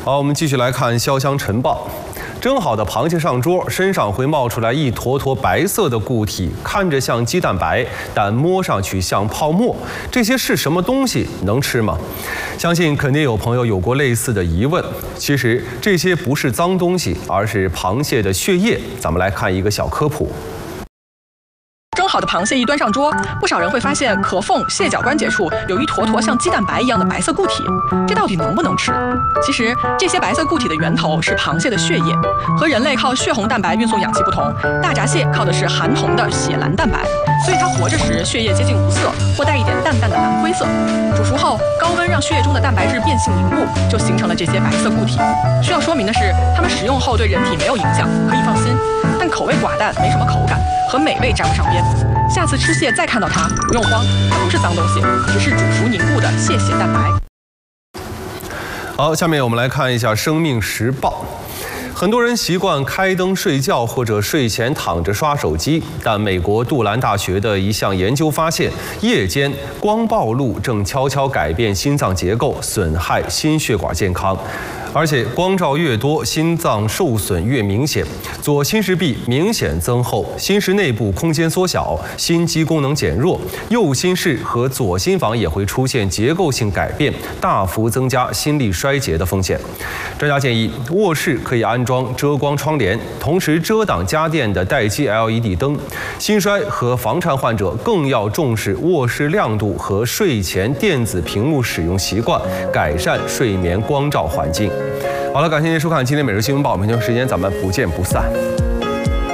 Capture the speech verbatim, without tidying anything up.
好，我们继续来看潇湘晨报。蒸好的螃蟹上桌，身上会冒出来一坨坨白色的固体，看着像鸡蛋白，但摸上去像泡沫。这些是什么东西？能吃吗？相信肯定有朋友有过类似的疑问。其实这些不是脏东西，而是螃蟹的血液。咱们来看一个小科普。 蒸好的螃蟹一端上桌，不少人会发现壳缝、蟹脚关节处有一坨坨像鸡蛋白一样的白色固体，这到底能不能吃？其实这些白色固体的源头是螃蟹的血液，和人类靠血红蛋白运送氧气不同，大闸蟹靠的是含铜的血蓝蛋白，所以它活着时血液接近无色或带一点淡淡的蓝灰色。煮熟后，高温让血液中的蛋白质变性凝固，就形成了这些白色固体。需要说明的是，它们食用后对人体没有影响，可以放心，但口味寡淡，没什么口感。 和美味沾不上边，下次吃蟹再看到它，不用慌，它不是脏东西，只是煮熟凝固的蟹血蛋白。 好，下面我们来看一下《生命时报》。很多人习惯开灯睡觉或者睡前躺着刷手机，但美国杜兰大学的一项研究发现，夜间光暴露正悄悄改变心脏结构，损害心血管健康。 而且光照越多，心脏受损越明显，左心室壁明显增厚，心室内部空间缩小，心肌功能减弱，右心室和左心房也会出现结构性改变，大幅增加心力衰竭的风险。专家建议，卧室可以安装遮光窗帘，同时遮挡家电的待机 L E D 灯。心衰和房颤患者更要重视卧室亮度和睡前电子屏幕使用习惯，改善睡眠光照环境。 好了，感谢您收看今天每日新闻报，明天时间咱们不见不散。